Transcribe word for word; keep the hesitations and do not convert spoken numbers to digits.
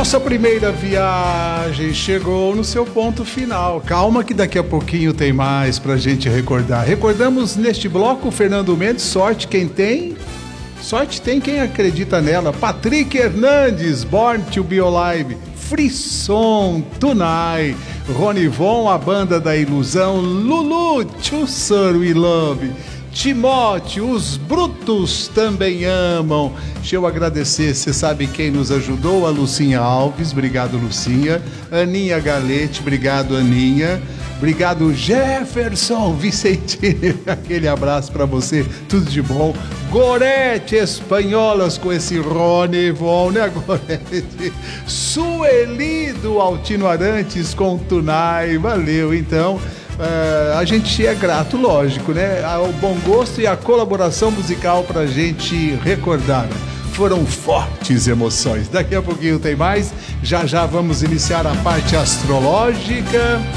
Nossa primeira viagem chegou no seu ponto final. Calma que daqui a pouquinho tem mais pra gente recordar. Recordamos neste bloco Fernando Mendes, Sorte Quem Tem. Sorte tem quem acredita nela. Patrick Hernandes, Born to Be Alive. Frisson, Tunai. Ronivon, a banda da ilusão. Lulu, To Sir We Love. Timóteo, os brutos também amam. Deixa eu agradecer, você sabe quem nos ajudou? A Lucinha Alves, obrigado Lucinha. Aninha Galete, obrigado Aninha. Obrigado Jefferson Vicentini, aquele abraço pra você, tudo de bom. Gorete Espanholas com esse Rony Von, né Gorete? Sueli do Altino Arantes com Tunai, valeu então. Uh, a gente é grato, lógico, né? O bom gosto e a colaboração musical pra gente recordar. Foram fortes emoções. Daqui a pouquinho tem mais. Já já vamos iniciar a parte astrológica.